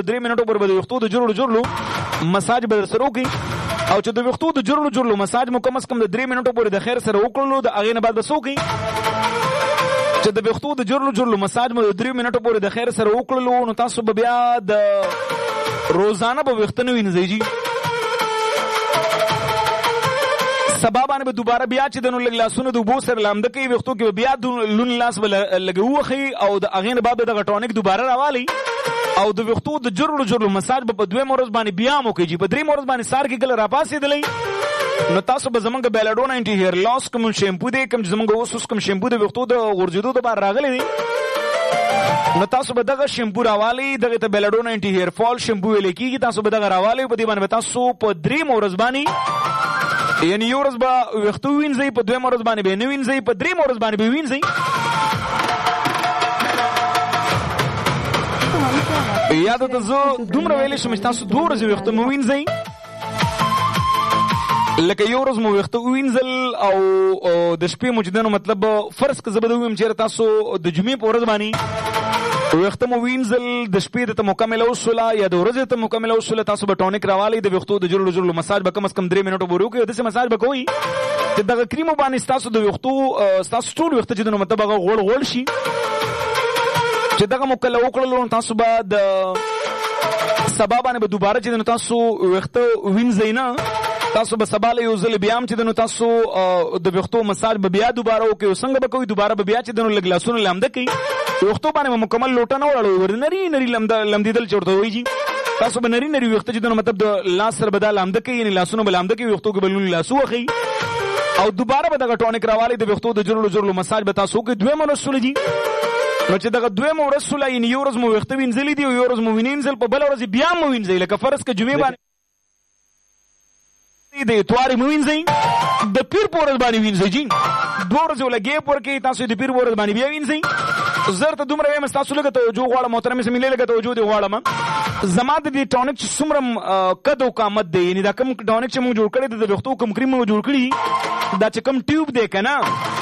3 منټو پورې به د ویښتو د جوړلو مساج به سره وکړي او چې د ویښتو د جوړلو مساج مو کم از کم د 3 منټو پورې د خیر سره وکړلو د هغې نه بعد به څه وکړي چې د ویښتو د جوړلو مساج مو د 3 منټو پورې د خیر سره وکړلو نو تاسو به بیا د روزانه به ویښته نه وینځئ جي سبا باندې به دوباره بیا چې د نو لږ لاسونه د اوبو سره لامده کوي ویښتو کې به بیا لون لاس به لږ ووښي او د هغې نه بعد به دغه ټونک دوباره راوالي او د ویښتو د جوړلو مساج به په 2 ورځ باندې بیا هم وکړي په 3 ورځ باندې سار کې کله راپاسېدلی نو تاسو به زمونږ بیلاډونا انټي هیر لاس کوم شیمپو دی کوم زمونږ اوس کوم شیمپو د ویښتو د غورځېدو دپاره راغلی دی نو تاسو به دغه شیمپو راوالي دغه ته بیلاډونا انټي هیر فال شیمپو ویل کېږي تاسو به دغه راوالي په دې باندې به تاسو په 3 ورځ باندې یعنی یو ورځ به ویښتو وینځئ په 2 ورځ باندې به نه وینځئ په 3 ورځ باندې به وینځئ یا ته زه دومره ویلی شم چې تاسو 2 ورځې ویښته مو وینځئ لکه یو ورځ مو ویښته ووینځل او د شپې مو چې دی نو مطلب فرض که زه به ووایم چېرې تاسو د جمعې په ورځ باندې ویښته مو وینځل د شپې درته مکمله وشوله یا د ورځې درته مکمله وشوله تاسو به ټونک راوالی د ویښتو د جوړلو مساج به کم از کم 3 منټو پورې وکړئ داسې مساج به کوئ چې دغه کریمو باندې ستاسو د ویښتو ستاسو ټول ویښته چې دی نو مطلب هغه غوړ شي چې دغه مکله وکړلو نو تاسو به د سبا باندې به دوباره چې دی نو تاسو ویښته وینځئ نه تاسو به سبا له یو ځل بیا هم چې دی نو تاسو د ویښتو مساج به بیا دوباره وکړئ او څنګه به کوئ دوباره به بیا چې دی نو لږ لاسونه لامده کوي ویښتو باندې به مکمل لوټه نه وړوئ نري لمدېدل چې ورته وایي جي تاسو به نري ویښته چې دی نو مطلب د لاس سره به دا لامده کوي یعنې لاسونه به لامده کوي ویښتو کې به لونې لاسو وښئ او دوباره به دغه ټونک راوالی د ویښتو د جوړلو مساج به تاسو وکړئ 2 ورځ شوله جي نو چې دغه 2 ورځ شوله یعنې یو ورځ مو ویښته وینځلي دي او یو ورځ مو وینځل په بله ورځ بیا مو وینځئ لکه فرض که جمعې باندې د اتوارې مو وینځئ د پیر په ورځ باندې وینځئ جي 2 ورځې وله ګیپ ورکړئ تاسو د پیر په ورځ باندې بیا وینځئ زر ته دومره وایم ستاسو لږه توجه غواړم محترمې سمیلې لږه توجه دې غواړم زما د دې ټونک چې څومره قد او قامت دی یعنې دا کوم ټونک چې موږ جوړ کړی دی د ویښتو کوم کریم موږ جوړ کړي دا چې کوم ټیوب دی که نه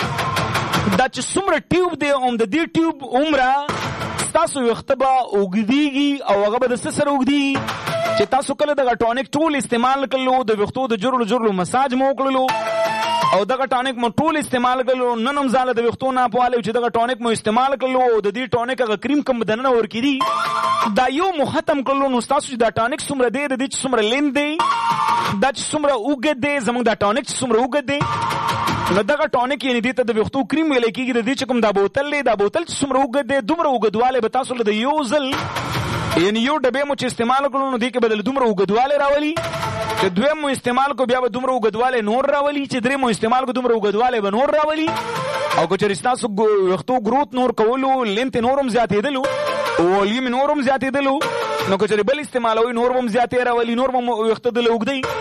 دا چې څومره ټیوب دی هم د دې ټیوب عمره ستاسو ویښته به اوږدېږي او هغه به د څه سره اوږدېږي چې تاسو کله دغه ټونک ټول استعمال کړلو د ویښتو د جوړلو مساج مو وکړلو او دغه ټونک مو ټول استعمال کړلو نن هم ځاله د ویښتو نه پوالی چې دغه ټونک مو استعمال کړلو او د دې ټونک هغه کریم کوم دننه ورکړي دا یو مو ختم کړلو نو ستاسو چې دا ټونک څومره دی د دې چې څومره لین دی دا چې څومره اوږد دی زموږ دا ټونک چې څومره اوږد دی نو دغه ټونک یعنې دې ته د ویښتو کریم ویلی کېږي د دې چې کوم دا بوتل دی دا بوتل چې څومره اوږد دی دومره اوږدوالی به تاسو له د یو ځل یعنی یو ډبې مو چې استعمال کړو نو دې کې به دومره اوږدوالی راولي چې 2 مو استعمال کو بیا به دومره اوږدوالی نور راولي چې 3 مو استعمال کو دومره اوږدوالی به نور راولي او که چېرې ستاسو ویښتو ګروت نور کولو لینت نور هم زیاتېدلو والیم نور هم زیاتېدلو نو که چېرې بل استعمالوي نور به هم زیاتې راولي نور به ویښته دله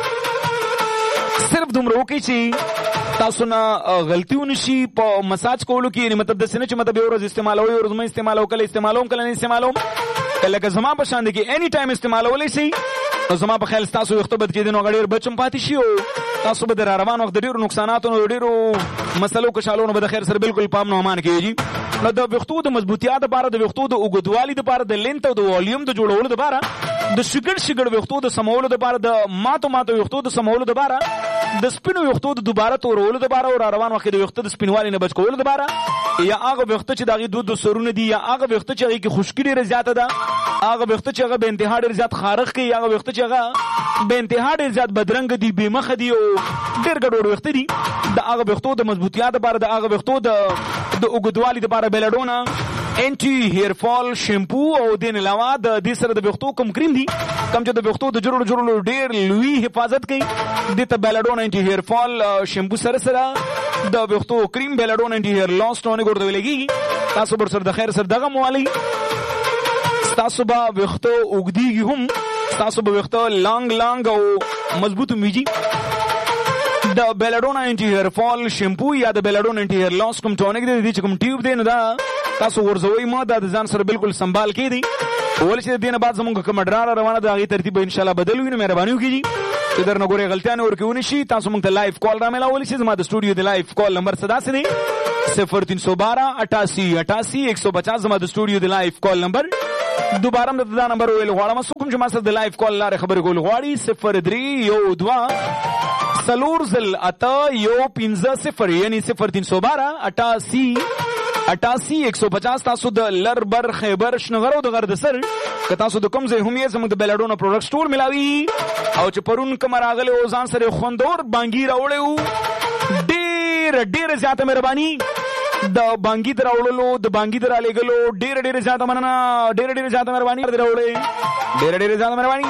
اوږدوي صرف دومره وکړئ چې تاسو نه غلطي ونه شي په مساج کولو کې یعنې مطلب داسې نه چې مطلب یو ورځ استعمالوئ یو ورځ مه استعمالوم کله استعمالوم کله نه استعمالوم لکه زما په شان دی کې اني ټایم استعمالولی شي نو زما په خیال ستاسو ویښته بد کېدي نو هغه ډېر بچ هم پاتې شي او تاسو به د را روان وخت د ډېرو نقصاناتو نو د ډېرو مسلو کشالونو به د خیر سره بالکل پام نه امان کېږي نو د ویښتو د مضبوطیا دپاره د ویښتو د اوږدوالي دپاره د لینت او د والیوم د جوړولو دپاره د شګړ ویښتو د سمولو دپاره د ماتو ویښتو د سمولو دپاره د سپینو ویښتو د دوباره تورولو دپاره او را روان وخت د ویښته د سپینوالي نه بچ کولو دپاره یا هغه ویښته چې د هغې 2 سرونه دي یا هغه ویښته چې هغې کې خشکي ډېره زیاته ده هغه ویښته چې هغه به انتها ډېر زیات خارښ کوي هغه ویښته چې هغه به انتها ډېر زیات بدرنګه دي بې مخه دي او ډېر ګډوډ ویښته دي د هغه ویښتو د مضبوطیا دپاره د هغه ویښتو د اوږدوالي دپاره بیلاډونا انټي هیر فال شیمپو او دې نه علاوه د دې سره د ویښتو کوم کریم دي کوم چې د ویښتو د جوړلو ډېر لوی حفاظت کوي دې ته بیلاډونا انټي هیر فال شیمپو سره د ویښتو کریم بیلاډونا انټي هیر لاس ټونک ورته ویلی کېږي تاسو به ورسره د خیر سره دغه موالئ ستاسو به ویښته اوږدېږي هم ستاسو به ویښته لانګ او مضبوط هم ویجي د بیلاډونا انټي هیر فال شیمپو یا د بیلاډونا انټي هیر لاس کوم ټونک دی د دې چې کوم ټیوب دی نو دا تاسو ورځوئ مه دا د ځان سره بالکل سنبال کېدی ولې چې دینه بعد زمونږ کوم ډرار روانه ده هغه ترتیب ان شاء الله بدل وینو مهرباني وکړئ چې درنه ګورې غلطیان ورکوونی شي تاسو مونږ ته لایو کال را ملاول شي زما د سټوډیو د لایو کال نمبر صدا سره 0312 88 88 150 زما د سټوډیو د لایو کال نمبر دوباره د دا نمبر ویل غواړم کوم چې ما سره د لایو کال لاره خبرې کول غواړي 0312 سلورزل اتا یو 50 یعنی 0312 88 88 150 تاسو د لربر خیبر شنغرو د غرد سر که تاسو د کوم ځای هم یې زموږ د بیلاډونا پروډکټ سټور ملاوي او چې پرون کوم راغلی او ځان سره خوندور بانګي راوړی وو ډېر زیاته مهرباني د بانګي در راوړلو د بانګي در رالېږلو ډېر زیاته مننه ډېر زیاته مهرباني در راوړی ډېر زیاته مهرباني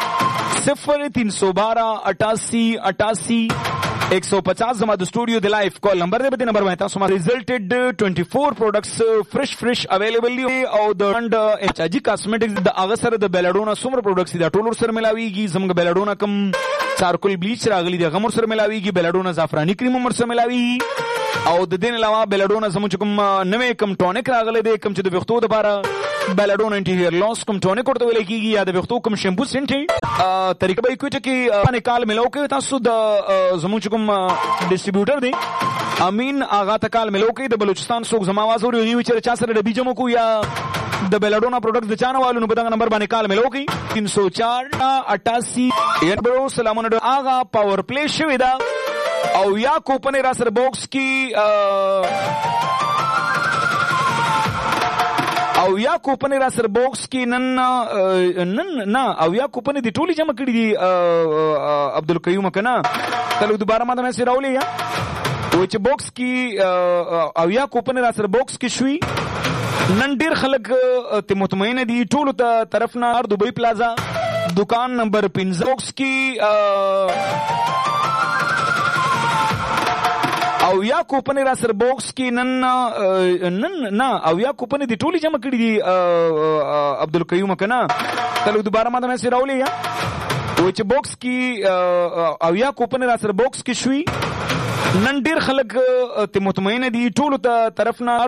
0312 88 88 150 زما د سټوډیو د لایف کال نمبر دی په دې نمبر باندې تاسو ما ریزلټډ 24 پروډکټس فرش اویلیبل دي او د اند اچاجي کاسمیټکس د هغه سره د بیلاډونا څومره پروډکټس دي ټول سره ملاويږي زموږ بیلاډونا کم چارکول بلیچ راغلي دی غمر سره ملاويږي بیلاډونا زعفراني کریم هم سره ملاويږي او د دین علاوه بیلاډونا زموږ کوم نوې کم ټونیک راغلي دی کم چې د وختو لپاره بیلاډونا انټي هیر لاس کوم ټونیک ورته ویل کیږي یا د وختو کوم شیمپو سنټي طریقه به کوي چې باندې کال ملو کوي تاسو د زموږ کوم ډیسټریبیوټر دی امین آغا ته کال ملو کوي د بلوچستان څوک زما आवाज اوري چې چا سره د بیجمو کو یا د بیلاډونا پروډکټس د چانه والو په دغه نمبر باندې کال ملو کوي 304 88 برو سلامونه آغا پاور پلی شوی دا او یا کوپن را سره باکس کی او یا کوپن را سره باکس کی نن او یا کوپن دی ټولی جمع کړی دی عبدالقیوم کنا تلو دوباره ما د مې راولې یا و چې باکس کی او یا کوپن را سره باکس کی شوی نن ډیر خلک ته مطمئن دي ټول ته طرف نه دوبۍ پلازا دکان نمبر 15 باکس کی او یا کوپن را سره باکس کی نن او یا کوپن دی ټولی جمع کړی دی عبدالقیوم کنا تلو دوباره ما د مې راولې یا و چې باکس کی او یا کوپن را سره باکس کی شوی نن ډیر خلک ته مطمئن دي ټول ته طرف نه